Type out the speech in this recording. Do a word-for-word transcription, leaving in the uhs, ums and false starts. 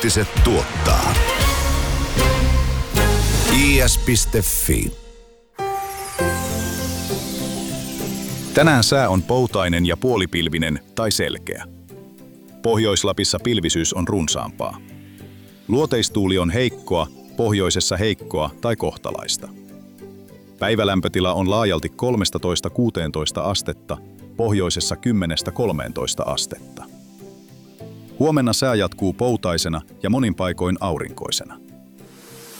Uutiset tuottaa i s piste f i. Tänään sää on poutainen ja puolipilvinen tai selkeä. Pohjois-Lapissa pilvisyys on runsaampaa. Luoteistuuli on heikkoa, pohjoisessa heikkoa tai kohtalaista. Päivälämpötila on laajalti kolmetoista kuusitoista astetta, pohjoisessa kymmenestä kolmeentoista astetta. Huomenna sää jatkuu poutaisena ja monin paikoin aurinkoisena.